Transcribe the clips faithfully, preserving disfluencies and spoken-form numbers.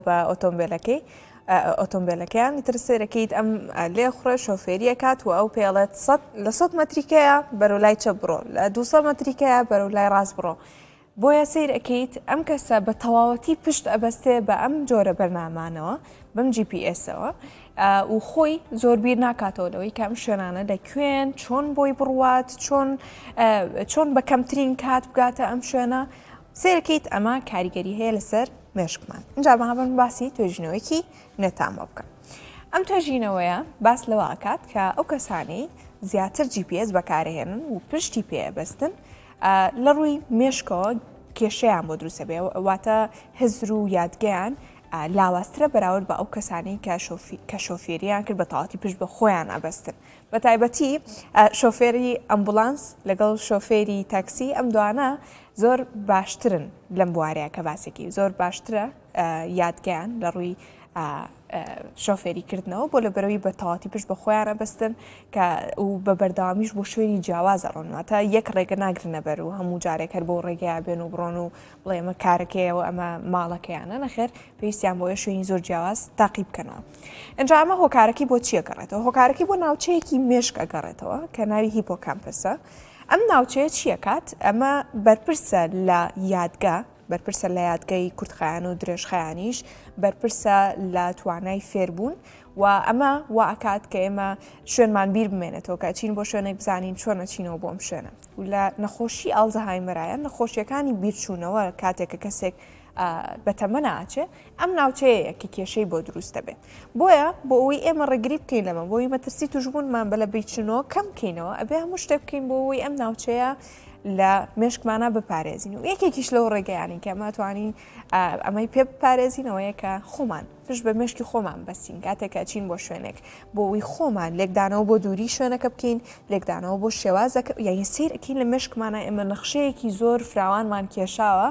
بە ئۆتۆمبیلەکەی ئۆتۆمبیلەکەیان ئیتر سێرەکەیت ئەم لێخڕە شۆفێریە کات و ئەو پێڵێت لە سەد مەتریکەیە بەرەو لای چەپ بڕۆ، لە دووسەد مەتریکەیە بەرەو لای ڕاست بڕۆ. بۆیە سیرەکەیت ئەم کەسە بە تەواوەتی پشت ئەبەستێ بە ئەم جۆرە بەرنامانەوە بەم جی پی ئێسەوە و خۆی زۆر بیر ناکاتەوە لەوەی کە ئەم شوێنانە لەکوێن چۆن بۆی بڕوات چۆن بە کەمترین کات بگاتە ئەم شوێنە. سیرەکەیت ئەمە کاریگەری هەیە لەسەر مێشکمان. اینجا بەهابن باسی توێژینەوەیکی نێتامە بکەم. ئەم توێژینەوەیە باس لەوە ئاکات کە ئەو کەسانی زیاتر جی پی ئێس بەکارهێنن و پشتی پێبەستن لە ڕووی مێشکەوە کێشەیان بۆ دروستە بێ، واتە هزر و یادگەیان لاواسترە بەراورد بە ئەو کەسانی کە شۆفێریان کرد بە تەواوەتی پشت بە خۆیان ئەبەستن. بە تایبەتی شۆفێری ئەمبولانس لەگەڵ شۆفێری تاکسی ئەم دوانە زۆر باشترن لەم بوارەیە کە باسێکی زۆر باشترە یادگەیان لە ڕووی شۆفێریکردنەوە بۆ لە بەرەوەی بە تەواوەتی پشت بە خۆیان ئەبەستن کە و بە بەردەوامیش بۆ شوێنی جیاوازە ڕۆنواتە یەک ڕێگە ناگرنە بەر و هەموو جارێک هەر بۆ ڕێگەیە بێن و بڕۆن و بڵێ ئەمە کارەکەیەوە ئەمە ماڵەکەیانە نەخێر پێویستیان بۆیە شوێنی زۆر جیاواز تاقی بکەنەوە. ئەنجا ئەمە هۆکارەکەی بۆ چیە گەڕێتەوە؟ هۆکارەکەی بۆ ناوچەیەکی مێشک ئەگەڕێتەوە کە ناوی هیپۆکامپسە. ئەم ناوچەیە چیە کات؟ ئەمە بەرپرسە لە یادگا، بەرپرسە لە یادگەی کورتخایان و درێژخایانیش، بەرپرسە لە توانای فێربوون و ئەمە وا ئەکات کە ئێمە شوێنمان بیر بمێنێتەوە کە چین بۆ شوێنێک بزانین چۆنە چینەوە بۆم شوێنە. و لە نەخۆشی ئەڵزەهایمەرایە نەخۆشیەکانی بیرچوونەوە کاتێک کە کەسێک بەتەمە ناچێ ئەم ناوچەیەکی کێشەی بۆ دروستە بێت. بۆیە بۆ ئەوی ئێمە ڕێگری بکەین لەمە بۆی مەترسی توشبوونمان بە لە بیرچنەوە کەم بکەینەوە ئەبێ هەموو شتێ بکەین بۆ ئەوی ئەم ناوچەیە لە مێشکمانە بپارێزین و یەکێکیش لەو ڕێگەیانی کە ئەمە توانین ئەمەی پێ بپارێزینەوەیە کە خۆمان پشت بە مێشکی خۆمان بەستین کاتێکە چین بۆ شوێنێک بۆ ئەوی خۆمان لێکدانەوە بۆ دووری شوێنەکە بکەین، لێکدانەوە بۆ شێوازەکە یانی سیرەکەین لە مێشکمانە ئێمە نەخشەیەکی زۆر فراوانمان کێشاوە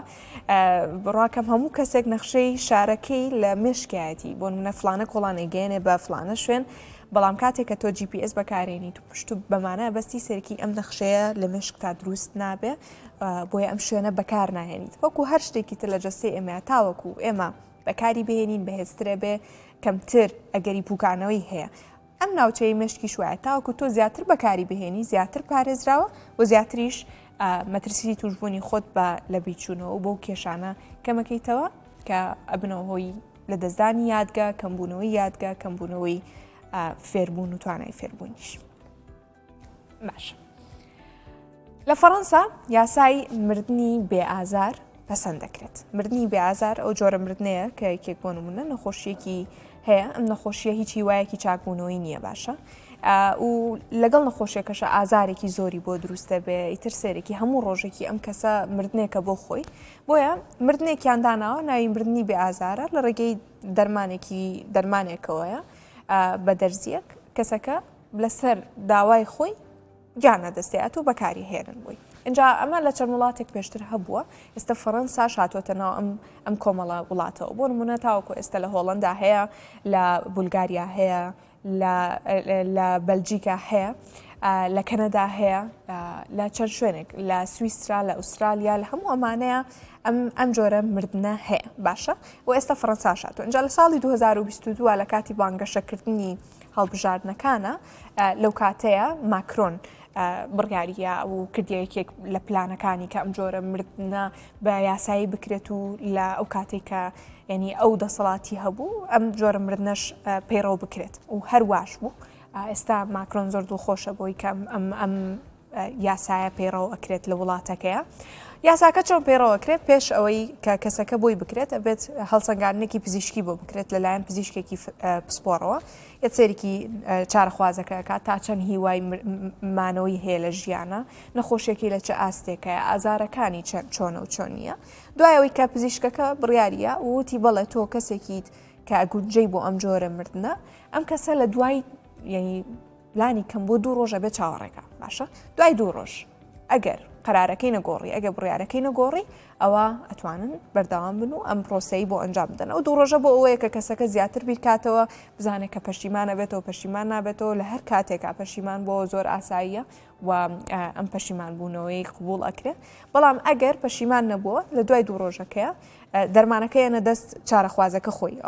بڕاکەم هەموو کەسێک نەخشەی شارەکەی لە مێشکایەتی بۆ نمونە فلانە کۆڵانێ گەێنێ بە فلانە شوێن، بەڵام کاتێک کە تۆ جی پی ئێس بەکارێنیت و پشت و بەمانە بەستی سەرکی ئەم نەخشەیە لە مێشک تا دروست نابێ بۆیە ئەم شوێنە بەکار ناهێنیت. وەکو هەر شتێکی تر لە جەستەی ئێمە تاوەکو ئێمە بەکاری بهێنین بەهێزترە بێ کەمتر ئەگەری پوکانەوەی هەیە. ئەم ناوچەی مێشکی شوایە تاوەکو تۆ زیاتر بەکاری بهێنی زیاتر پارێزراوە و زیاتریش مەترسی توشبوونی خۆت بە لە بیرچوونەوە و بۆ کێشانە کەمەکەیتەوە کە ئەبنەوە هۆی لە دەستدانی یادگا، کەمبوونەوەی یادگا، کەمبوونەوەی فێربوون و توانای فێربوونیش. باش. لە فەڕەنسا یاسای مردنی بێئازار پەسەند دەکرێت. مردنی بێئازار ئەو جۆرە مردنەیە کە یەکێک بۆ نمونە نەخۆشیەکی هەیە، ئەم نەخۆشیە هیچی وایەکی چاکبوونەوەی نییە باشە و لەگەڵ نەخۆشیەکەشە ئازارێکی زۆری بۆ دروستە بێ ئیتر سێرێکی هەموو ڕۆژێکی ئەم کەسە مردنێکە بۆ خۆی. بۆیە مردنێکیان داناوە ناوی مردنی بێئازارە لە ڕێگەی دەرمانێکی دەرمانێکەوەیە بە دەرزیەک کەسەکە لەسەر داوای خۆی گیانە دەستێت و بەکاری هێنن بووی. اینجا ئەمە لە چەند وڵاتێک پێشتر هەبووە، ئێستا فەڕەنسا هاتوۆتەنەوە ئەم ئەم کۆمەڵە وڵاتەوە بۆ نمونە تاوەکو ئێستا لە هۆڵەندا هەیە، لە بولگاریا هەیە، لە بەلجیکا هەیە، لە کەنەدا هەیە، لە چەند شوێنێک لە سویسرا، لە ئوسترالیا، لە هەموو ئەمانەیە ئەم جۆرە مردنە هەیە باشە و ئێستا فەڕەنسا هاتووە. اینجا لە ساڵی دوو هەزار و بیست و دوو لە کاتی بانگەشەکردنی هەڵبژاردنەکانە لەو کاتەیە ماکرۆن بڕیاریە و کردیەکێک لە پلانەکانی کە ئەم جۆرە مردنە بە یاسایی بکرێت و لە ئەو کاتێک کە یعنی ئەو دەسەڵاتی هەبوو ئەم جۆرە مردنەش پەیڕەو بکرێت و هەرواش بوو. ئێستا ماکرۆن زۆر دڵخۆشە بۆی کە ئەم یاسایە پەیڕەو ئەکرێت لە وڵاتەکەیە. یاساکە چۆن پەیڕەوەکرێت؟ پێش ئەوەی کە کەسەکە بۆی بکرێت ئەبێت هەڵسەنگاندنێکی پزیشکی بۆ بکرێت لەلایەن پزیشکێکی پسپۆڕەوە، یەک سێرێکی چارەخوازەکە تا چەند هیوای مانەوەی هەیە لە ژیانە، نەخۆشیێکی لە چه ئاستێکەیە، ئازارەکانی چۆنە و چۆن نییە. دوایەوەی کە پزیشکەکە بڕیاریە وتی بەڵێ تۆ کەسێکیت کە ئەگونجەی بۆ ئەم جۆرە مردنە، ئەم کەسە لە دوای یعنی پلانی کەم بۆ دوو ڕۆژە بێت چاوەڕێکە باشە، دوای دوو ڕۆژ ئەگەر قەرارەکەی نەگۆڕی ئەگە بڕیارەکەی نەگۆڕی ئەوە ئەتوانن بەردەوام بن و ئەم پرۆسەی بۆ ئەنجام بدەن. ئەو دوو ڕۆژە بۆ ئەوەیە کە کەسەکە زیاتر بیرکاتەوە بزانێت کە پەشیمانە بێتەوە پەشیمان نابێتەوە لە هەر کاتێکا پەشیمان بۆ زۆر ئاساییە و ئەم پەشیمان بوونەوەی قبول ئەکرێت. بەڵام ئەگەر پەشیمان نەبووە لە دوای دوو ڕۆژەکەیە دەرمانەکەیەنە دەست چارەخوازەکە خۆی